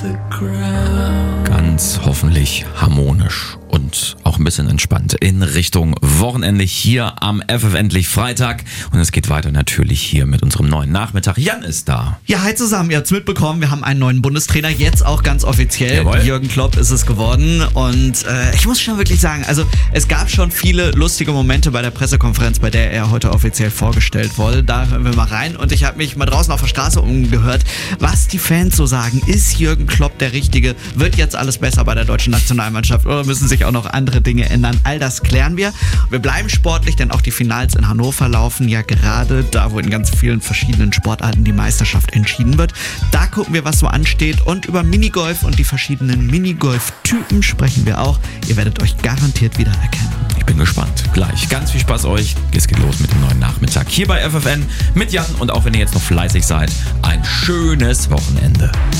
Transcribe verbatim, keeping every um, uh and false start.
Ganz hoffentlich harmonisch und auch ein bisschen entspannt in Richtung Wochenende hier am F F Endlich Freitag. Und es geht weiter natürlich hier mit unserem neuen Nachmittag. Jan ist da. Ja, hi zusammen, ihr habt's mitbekommen, wir haben einen neuen Bundestrainer, jetzt auch ganz offiziell. Jawohl. Jürgen Klopp ist es geworden und äh, ich muss schon wirklich sagen, also es gab schon viele lustige Momente bei der Pressekonferenz, bei der er heute offiziell vorgestellt wurde. Da hören wir mal rein und ich habe mich mal draußen auf der Straße umgehört, was die Fans so sagen. Ist Jürgen Klopp der Richtige? Wird jetzt alles besser bei der deutschen Nationalmannschaft oder müssen sich auch noch andere Dinge ändern? All das klären wir. Wir bleiben sportlich, denn auch die Finals in Hannover laufen ja gerade da, wo in ganz vielen verschiedenen Sportarten die Meisterschaft entschieden wird. Da gucken wir, was so ansteht und über Minigolf und die verschiedenen Minigolf-Typen sprechen wir auch. Ihr werdet euch garantiert wiedererkennen. Ich bin gespannt. Gleich. Ganz viel Spaß euch. Es geht los mit dem neuen Nachmittag hier bei F F N mit Jan. Und auch wenn ihr jetzt noch fleißig seid, ein schönes Wochenende.